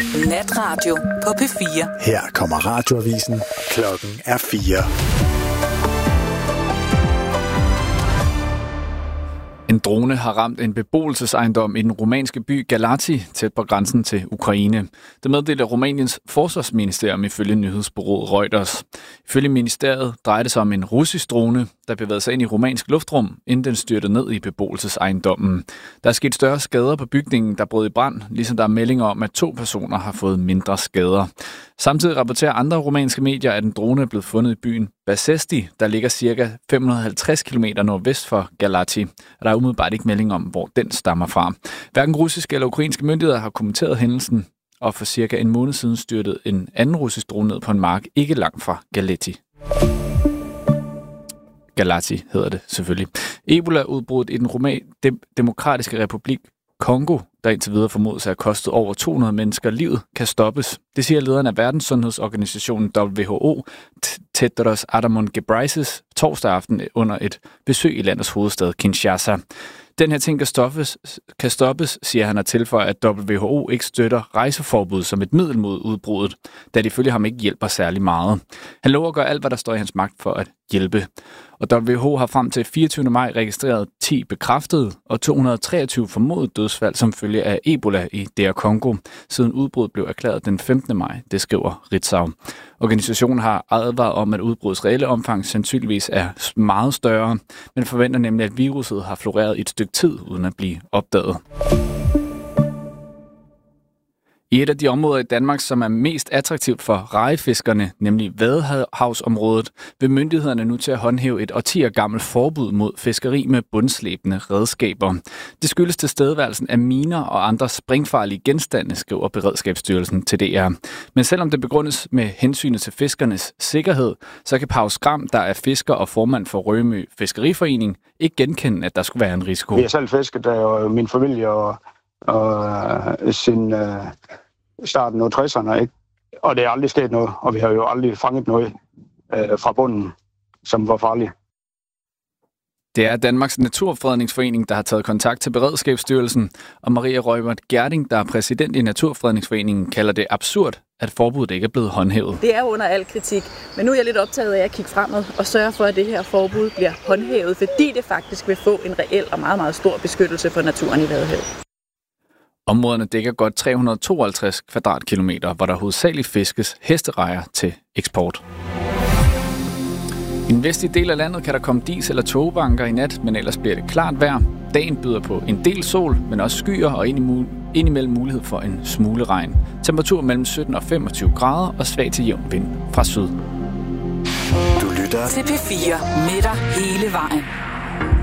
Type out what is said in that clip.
Natradio på P4. Her kommer radioavisen. Klokken er 4. En drone har ramt en beboelsesejendom i den rumænske by Galați, tæt på grænsen til Ukraine. Det meddeler Rumæniens forsvarsministerium ifølge nyhedsbureauet Reuters. Ifølge ministeriet drejer det sig om en russisk drone, der bevægede sig ind i rumænsk luftrum, inden den styrtede ned i beboelsesejendommen. Der er sket større skader på bygningen, der brød i brand, ligesom der er meldinger om, at 2 personer har fået mindre skader. Samtidig rapporterer andre rumænske medier, at en drone er blevet fundet i byen Băsești, der ligger ca. 550 km nordvest for Galați. Der er umiddelbart ikke melding om, hvor den stammer fra. Hverken russiske eller ukrainske myndigheder har kommenteret hændelsen, og for cirka en måned siden styrtede en anden russisk drone ned på en mark ikke langt fra Galați hedder det selvfølgelig. Ebola-udbruddet i den demokratiske republik Kongo, der indtil videre formodes at have kostet over 200 mennesker livet, kan stoppes. Det siger lederen af Verdenssundhedsorganisationen WHO, Tedros Adhanom Ghebreyesus, torsdag aften under et besøg i landets hovedstad Kinshasa. Den her ting kan stoppes, siger han, og tilføjer, at WHO ikke støtter rejseforbud som et middel mod udbruddet, da det ifølge ham ikke hjælper særlig meget. Han lover at gøre alt, hvad der står i hans magt for at hjælpe. Og WHO har frem til 24. maj registreret 10 bekræftede og 223 formodede dødsfald som følge af Ebola i DR Congo, siden udbruddet blev erklæret den 15. maj, det skriver Ritzau. Organisationen har advaret om, at udbruddets reelle omfang sandsynligvis er meget større, men forventer nemlig, at viruset har floreret i et stykke tid uden at blive opdaget. I et af de områder i Danmark, som er mest attraktivt for rejefiskerne, nemlig Vadehavsområdet, vil myndighederne nu til at håndhæve et årtier gammelt forbud mod fiskeri med bundslæbende redskaber. Det skyldes tilstedeværelsen af miner og andre springfarlige genstande, skriver Beredskabsstyrelsen til DR. Men selvom det begrundes med hensynet til fiskernes sikkerhed, så kan Pau Skram, der er fisker og formand for Rømø Fiskeriforening, ikke genkende, at der skulle være en risiko. Vi har selv fisket, der og min familie og siden starten af 60'erne, ikke? Og det er aldrig sket noget, og vi har jo aldrig fanget noget fra bunden, som var farligt. Det er Danmarks Naturfredningsforening, der har taget kontakt til Beredskabsstyrelsen, og Maria Reumert Gjerding, der er præsident i Naturfredningsforeningen, kalder det absurd, at forbuddet ikke er blevet håndhævet. Det er under al kritik, men nu er jeg lidt optaget af at kigge fremad og sørge for, at det her forbud bliver håndhævet, fordi det faktisk vil få en reel og meget, meget stor beskyttelse for naturen i Vadehavet. Områderne dækker godt 352 kvadratkilometer, hvor der hovedsageligt fiskes hesterejer til eksport. I den vestlige del af landet kan der komme dis- eller togbanker i nat, men ellers bliver det klart vejr. Dagen byder på en del sol, men også skyer og indimellem mulighed for en smule regn. Temperatur mellem 17 og 25 grader og svag til jævn vind fra syd. Du lytter til P4 med dig hele vejen.